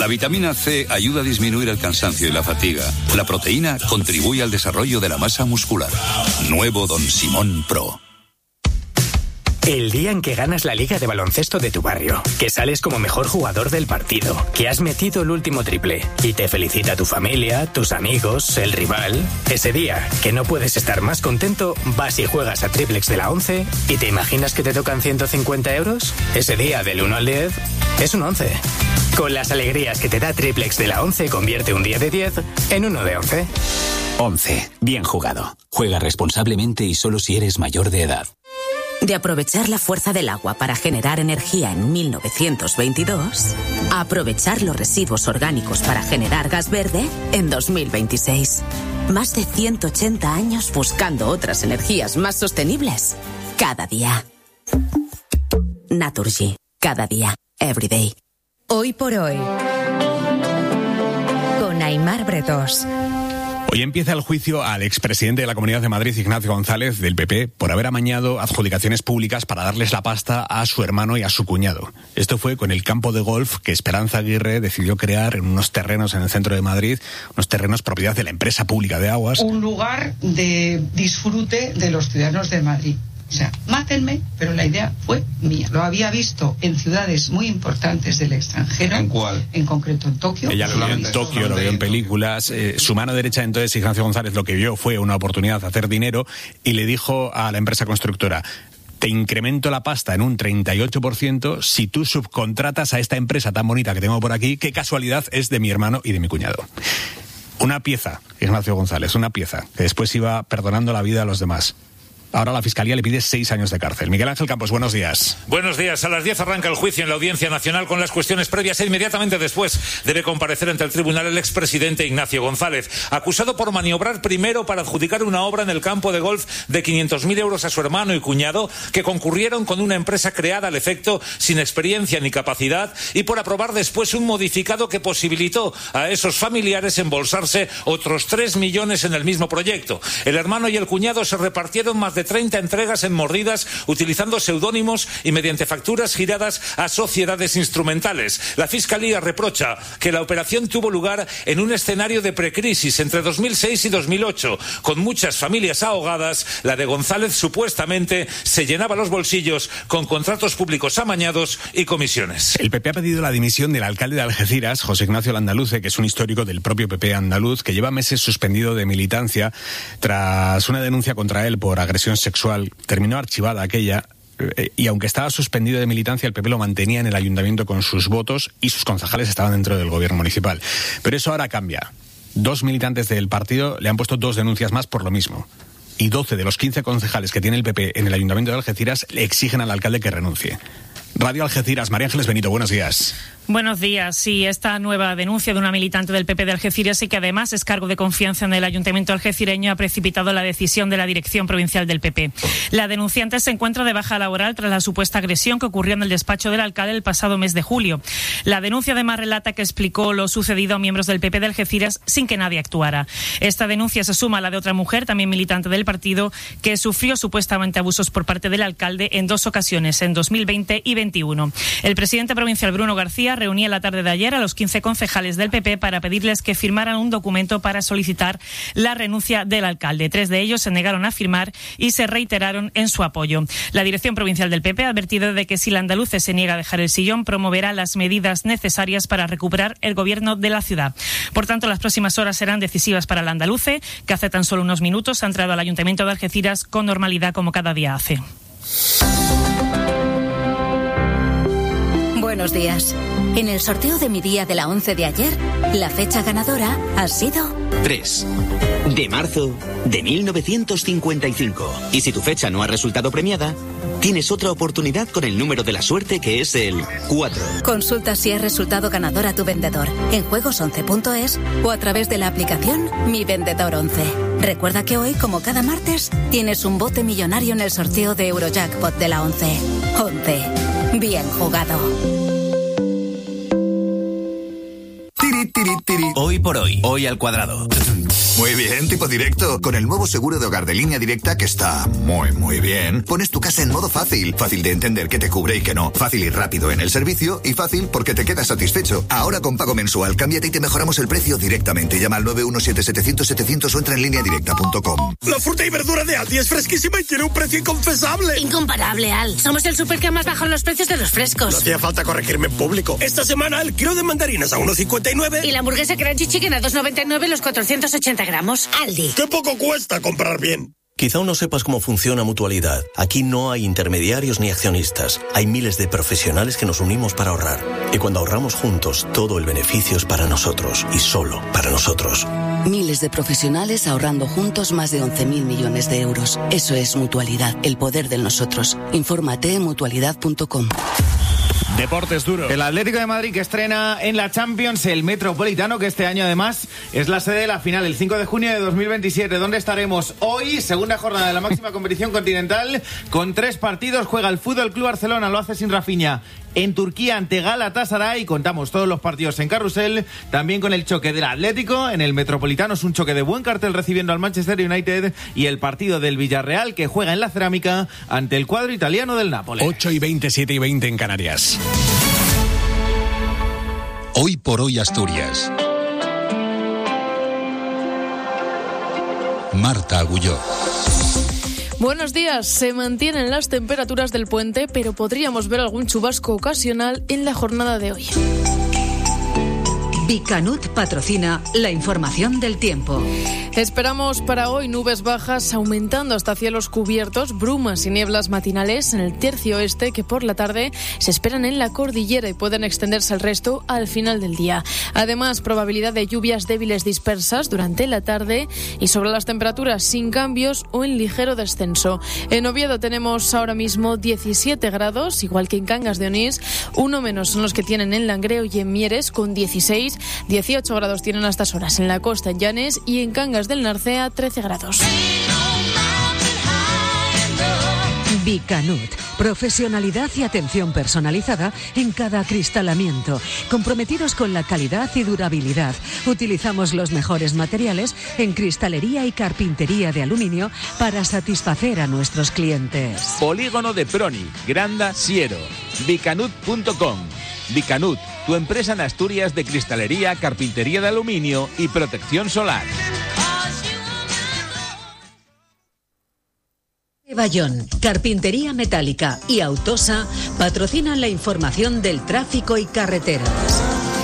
La vitamina C ayuda a disminuir el cansancio y la fatiga. La proteína contribuye al desarrollo de la masa muscular. Nuevo Don Simón Pro. El día en que ganas la liga de baloncesto de tu barrio, que sales como mejor jugador del partido, que has metido el último triple y te felicita tu familia, tus amigos, el rival. Ese día, que no puedes estar más contento, vas y juegas a Triplex de la 11 y te imaginas que te tocan 150 euros. Ese día, del 1 al 10, es un 11. Con las alegrías que te da Triplex de la 11, convierte un día de 10 en uno de 11. 11. Bien jugado. Juega responsablemente y solo si eres mayor de edad. De aprovechar la fuerza del agua para generar energía en 1922, a aprovechar los residuos orgánicos para generar gas verde en 2026. Más de 180 años buscando otras energías más sostenibles. Cada día. Naturgy. Cada día. Every day. Hoy por hoy. Con Aimar Bretós. Hoy empieza el juicio al expresidente de la Comunidad de Madrid, Ignacio González, del PP, por haber amañado adjudicaciones públicas para darles la pasta a su hermano y a su cuñado. Esto fue con el campo de golf que Esperanza Aguirre decidió crear en unos terrenos en el centro de Madrid, unos terrenos propiedad de la empresa pública de aguas. Un lugar de disfrute de los ciudadanos de Madrid. O sea, mátenme, pero la idea fue mía. Lo había visto en ciudades muy importantes del extranjero. ¿En cuál? En concreto en Tokio. Ella lo vio en Tokio, lo vio en películas. Su mano derecha, entonces, Ignacio González, lo que vio fue una oportunidad de hacer dinero y le dijo a la empresa constructora: te incremento la pasta en un 38% si tú subcontratas a esta empresa tan bonita que tengo por aquí, que casualidad es de mi hermano y de mi cuñado. Una pieza, Ignacio González, una pieza, que después iba perdonando la vida a los demás. Ahora la Fiscalía le pide 6 años de cárcel. Miguel Ángel Campos, buenos días. Buenos días. A las 10 arranca el juicio en la Audiencia Nacional con las cuestiones previas e inmediatamente después debe comparecer ante el tribunal el expresidente Ignacio González, acusado por maniobrar primero para adjudicar una obra en el campo de golf de 500.000 euros a su hermano y cuñado, que concurrieron con una empresa creada al efecto sin experiencia ni capacidad, y por aprobar después un modificado que posibilitó a esos familiares embolsarse otros 3 millones en el mismo proyecto. El hermano y el cuñado se repartieron más de 30 entregas en mordidas utilizando seudónimos y mediante facturas giradas a sociedades instrumentales. La Fiscalía reprocha que la operación tuvo lugar en un escenario de precrisis entre 2006 y 2008, con muchas familias ahogadas. La de González supuestamente se llenaba los bolsillos con contratos públicos amañados y comisiones. El PP ha pedido la dimisión del alcalde de Algeciras, José Ignacio Landaluce, que es un histórico del propio PP andaluz, que lleva meses suspendido de militancia tras una denuncia contra él por agresión sexual. Terminó archivada aquella, y aunque estaba suspendido de militancia, el PP lo mantenía en el ayuntamiento con sus votos y sus concejales estaban dentro del gobierno municipal. Pero eso ahora cambia. 2 militantes del partido le han puesto 2 denuncias más por lo mismo. Y 12 de los 15 concejales que tiene el PP en el ayuntamiento de Algeciras le exigen al alcalde que renuncie. Radio Algeciras, María Ángeles Benito, buenos días. Buenos días. Sí, esta nueva denuncia de una militante del PP de Algeciras y que además es cargo de confianza en el ayuntamiento algecireño ha precipitado la decisión de la dirección provincial del PP. La denunciante se encuentra de baja laboral tras la supuesta agresión que ocurrió en el despacho del alcalde el pasado mes de julio. La denuncia además relata que explicó lo sucedido a miembros del PP de Algeciras sin que nadie actuara. Esta denuncia se suma a la de otra mujer, también militante del partido, que sufrió supuestamente abusos por parte del alcalde en 2 ocasiones, en 2020 y 2021. El presidente provincial Bruno García reunía la tarde de ayer a los 15 concejales del PP para pedirles que firmaran un documento para solicitar la renuncia del alcalde. 3 de ellos se negaron a firmar y se reiteraron en su apoyo. La dirección provincial del PP ha advertido de que si Landaluce se niega a dejar el sillón, promoverá las medidas necesarias para recuperar el gobierno de la ciudad. Por tanto, las próximas horas serán decisivas para Landaluce, que hace tan solo unos minutos ha entrado al ayuntamiento de Algeciras con normalidad como cada día hace. Buenos días. En el sorteo de mi día de la 11 de ayer, la fecha ganadora ha sido 3 de marzo de 1955. Y si tu fecha no ha resultado premiada, tienes otra oportunidad con el número de la suerte, que es el 4. Consulta si has resultado ganador a tu vendedor en juegos11.es o a través de la aplicación Mi Vendedor 11. Recuerda que hoy, como cada martes, tienes un bote millonario en el sorteo de Eurojackpot de la 11. 11. Bien jugado. Hoy por hoy, hoy al cuadrado. Muy bien, tipo directo. Con el nuevo seguro de hogar de Línea Directa, que está muy bien, pones tu casa en modo fácil. Fácil de entender qué te cubre y qué no. Fácil y rápido en el servicio y fácil porque te quedas satisfecho. Ahora con pago mensual, cámbiate y te mejoramos el precio directamente. Llama al 917-700-700 o entra en lineadirecta.com. La fruta y verdura de Aldi es fresquísima y tiene un precio inconfesable. Incomparable, Al. Somos el súper que más bajado los precios de los frescos. No hacía falta corregirme en público. Esta semana el kilo de mandarinas a 1,59. Y la hamburguesa Crunchy Chicken a 2,99 los 480 gramos. Aldi. ¡Qué poco cuesta comprar bien! Quizá aún no sepas cómo funciona Mutualidad. Aquí no hay intermediarios ni accionistas. Hay miles de profesionales que nos unimos para ahorrar. Y cuando ahorramos juntos, todo el beneficio es para nosotros y solo para nosotros. Miles de profesionales ahorrando juntos más de 11.000 millones de euros. Eso es Mutualidad, el poder del nosotros. Infórmate en mutualidad.com. Deportes duros. El Atlético de Madrid que estrena en la Champions el Metropolitano, que este año además es la sede de la final, el 5 de junio de 2027. ¿Dónde estaremos hoy? Segunda jornada de la máxima competición continental, con 3 partidos. Juega el Fútbol Club Barcelona, lo hace sin Rafinha, en Turquía ante Galatasaray. Contamos todos los partidos en Carrusel, también con el choque del Atlético en el Metropolitano. Es un choque de buen cartel recibiendo al Manchester United, y el partido del Villarreal que juega en la Cerámica ante el cuadro italiano del Nápoles. 8:20, 7:20 en Canarias. Hoy por hoy Asturias. Marta Agulló. Buenos días. Se mantienen las temperaturas del puente, pero podríamos ver algún chubasco ocasional en la jornada de hoy. Bicanut patrocina la información del tiempo. Esperamos para hoy nubes bajas aumentando hasta cielos cubiertos, brumas y nieblas matinales en el tercio oeste que por la tarde se esperan en la cordillera y pueden extenderse al resto al final del día. Además, probabilidad de lluvias débiles dispersas durante la tarde y sobre las temperaturas sin cambios o en ligero descenso. En Oviedo tenemos ahora mismo 17 grados, igual que en Cangas de Onís. 1 menos son los que tienen en Langreo y en Mieres con 16. 18 grados tienen a estas horas en la costa, en Llanes, y en Cangas del Narcea 13 grados. Bicanut, profesionalidad y atención personalizada en cada acristalamiento, comprometidos con la calidad y durabilidad. Utilizamos los mejores materiales en cristalería y carpintería de aluminio para satisfacer a nuestros clientes. Polígono de Proni, Granda, Siero. Bicanut.com. Bicanut, tu empresa en Asturias de cristalería, carpintería de aluminio y protección solar. Bayón, Carpintería Metálica y Autosa patrocinan la información del tráfico y carreteras.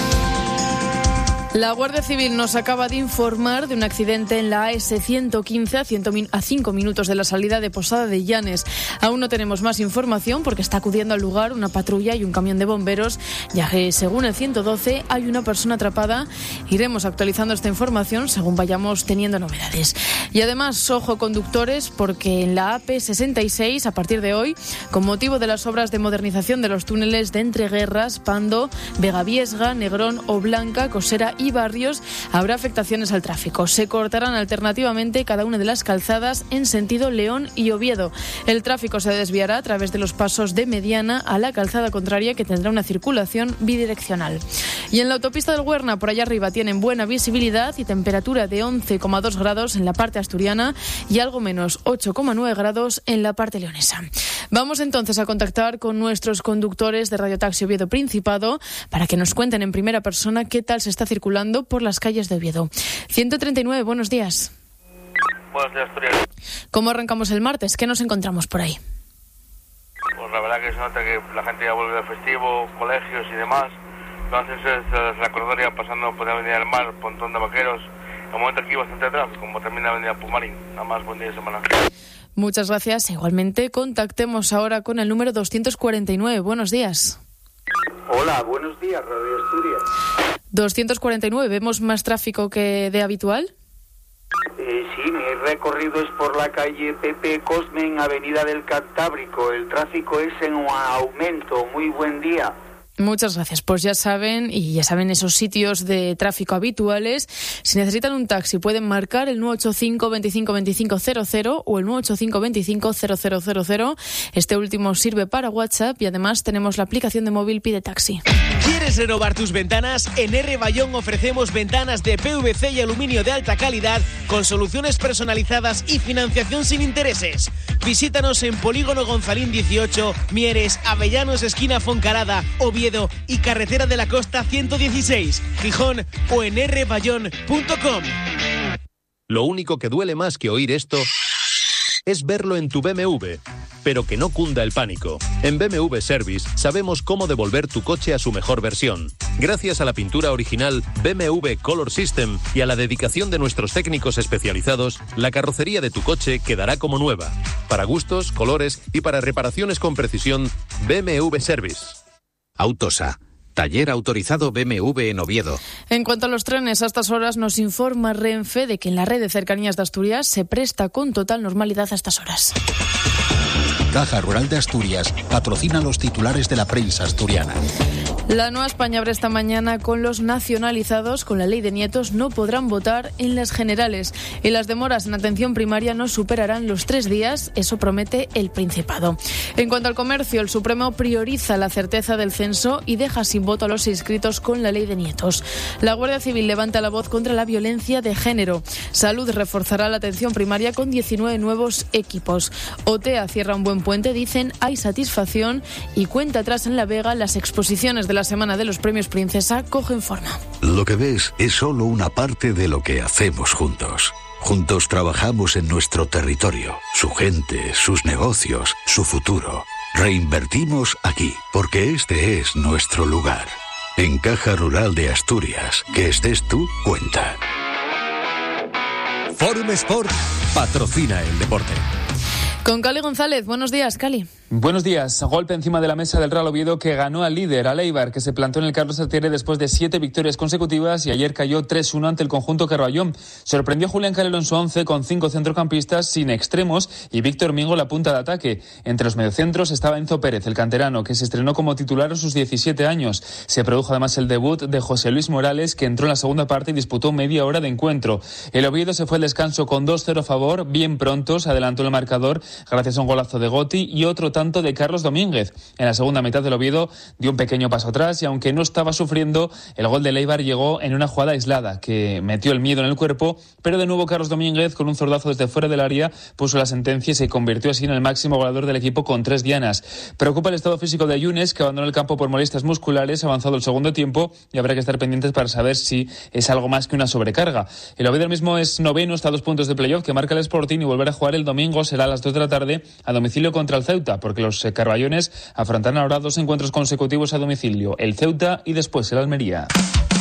La Guardia Civil nos acaba de informar de un accidente en la AS115 a 5 minutos de la salida de Posada de Llanes. Aún no tenemos más información porque está acudiendo al lugar una patrulla y un camión de bomberos, ya que según el 112 hay una persona atrapada. Iremos actualizando esta información según vayamos teniendo novedades. Y además, ojo conductores, porque en la AP66, a partir de hoy, con motivo de las obras de modernización de los túneles de Entreguerras, Pando, Vegaviesga, Negrón o Blanca, Cosera y Barrios, habrá afectaciones al tráfico. Se cortarán alternativamente cada una de las calzadas en sentido León y Oviedo. El tráfico se desviará a través de los pasos de Mediana a la calzada contraria, que tendrá una circulación bidireccional. Y en la autopista del Huerna, por allá arriba, tienen buena visibilidad y temperatura de 11,2 grados en la parte asturiana y algo menos, 8,9 grados en la parte leonesa. Vamos entonces a contactar con nuestros conductores de Radio Taxi Oviedo Principado para que nos cuenten en primera persona qué tal se está circulando por las calles de Oviedo. 139, buenos días. Buenos días, Asturias. ¿Cómo arrancamos el martes? ¿Qué nos encontramos por ahí? Pues la verdad que se nota que la gente ya vuelve de festivo, colegios y demás. Entonces es la corredoria pasando por la Avenida del Mar, Pontón de Vaqueros. De momento aquí bastante tráfico, como también la Avenida Pumarín. Nada más, buen día de semana. Muchas gracias. Igualmente, contactemos ahora con el número 249. Buenos días. Hola, buenos días, Radio Asturias. 249, ¿vemos más tráfico que de habitual? Sí, mi recorrido es por la calle Pepe Cosme en Avenida del Cantábrico. El tráfico es en aumento. Muy buen día. Muchas gracias. Pues ya saben esos sitios de tráfico habituales. Si necesitan un taxi pueden marcar el 985 25 25 00 o el 985 25 0000. Este último sirve para WhatsApp y además tenemos la aplicación de móvil Pide Taxi. ¿Quieres renovar tus ventanas? En R. Bayón ofrecemos ventanas de PVC y aluminio de alta calidad con soluciones personalizadas y financiación sin intereses. Visítanos en Polígono Gonzalín 18, Mieres, Avellanos, esquina Foncarada, Oviedo y Carretera de la Costa 116, Gijón o en rbayón.com. Lo único que duele más que oír esto es verlo en tu BMW, pero que no cunda el pánico. En BMW Service sabemos cómo devolver tu coche a su mejor versión. Gracias a la pintura original BMW Color System y a la dedicación de nuestros técnicos especializados, la carrocería de tu coche quedará como nueva. Para gustos, colores y para reparaciones con precisión, BMW Service. Autosa, taller autorizado BMW en Oviedo. En cuanto a los trenes, a estas horas nos informa Renfe de que en la red de cercanías de Asturias se presta con total normalidad a estas horas. Caja Rural de Asturias patrocina los titulares de la prensa asturiana. La Nueva España abre esta mañana con los nacionalizados. Con la ley de nietos no podrán votar en las generales. Y las demoras en atención primaria no superarán los 3 días. Eso promete el Principado. En cuanto al comercio, el Supremo prioriza la certeza del censo y deja sin voto a los inscritos con la ley de nietos. La Guardia Civil levanta la voz contra la violencia de género. Salud reforzará la atención primaria con 19 nuevos equipos. OTEA cierra un buen puente, dicen, hay satisfacción, y cuenta atrás en La Vega. Las exposiciones de la semana de los premios Princesa cogen forma. Lo que ves es solo una parte de lo que hacemos juntos. Juntos trabajamos en nuestro territorio, su gente, sus negocios, su futuro. Reinvertimos aquí, porque este es nuestro lugar. En Caja Rural de Asturias, que estés tú, cuenta. Forum Sport patrocina el deporte. Con Cali González. Buenos días, Cali. Buenos días. Golpe encima de la mesa del Real Oviedo, que ganó al líder, al Eibar, que se plantó en el Carlos Altieri después de 7 victorias consecutivas y ayer cayó 3-1 ante el conjunto Carballón. Sorprendió Julián Calero en su 11 con 5 centrocampistas sin extremos y Víctor Mingo la punta de ataque. Entre los mediocentros estaba Enzo Pérez, el canterano, que se estrenó como titular a sus 17 años. Se produjo además el debut de José Luis Morales, que entró en la segunda parte y disputó media hora de encuentro. El Oviedo se fue al descanso con 2-0 a favor, bien pronto, se adelantó el marcador gracias a un golazo de Gotti y otro tanto de Carlos Domínguez. En la segunda mitad del Oviedo dio un pequeño paso atrás y aunque no estaba sufriendo, el gol de Eibar llegó en una jugada aislada que metió el miedo en el cuerpo, pero de nuevo Carlos Domínguez, con un zurdazo desde fuera del área, puso la sentencia y se convirtió así en el máximo goleador del equipo con 3 dianas. Preocupa el estado físico de Yunes, que abandonó el campo por molestias musculares avanzado el segundo tiempo, y habrá que estar pendientes para saber si es algo más que una sobrecarga. El Oviedo mismo es noveno, está a 2 puntos de playoff que marca el Sporting, y volver a jugar el domingo será a las 2 de la tarde a domicilio contra el Ceuta, porque los carballones afrontarán ahora 2 encuentros consecutivos a domicilio, el Ceuta y después el Almería.